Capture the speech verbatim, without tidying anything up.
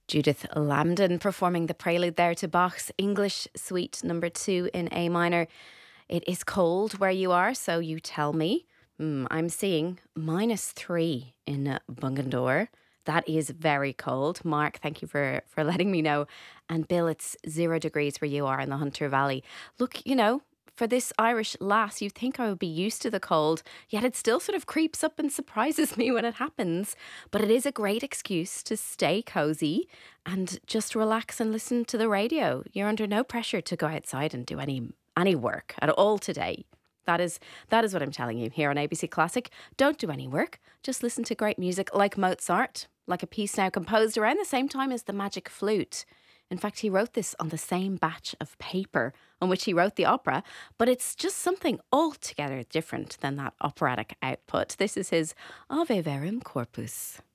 Judith Lambden performing the prelude there to Bach's English Suite number two in A minor. It is cold where you are, so you tell me. Mm, I'm seeing minus three in uh, Bungendore. That is very cold. Mark, thank you for, for letting me know. And Bill, it's zero degrees where you are in the Hunter Valley. Look, you know, for this Irish lass, you'd think I would be used to the cold, yet it still sort of creeps up and surprises me when it happens. But it is a great excuse to stay cosy and just relax and listen to the radio. You're under no pressure to go outside and do any any work at all today. That is that is what I'm telling you here on A B C Classic. Don't do any work. Just listen to great music like Mozart, like a piece now composed around the same time as the Magic Flute. In fact, he wrote this on the same batch of paper on which he wrote the opera, but it's just something altogether different than that operatic output. This is his Ave Verum Corpus.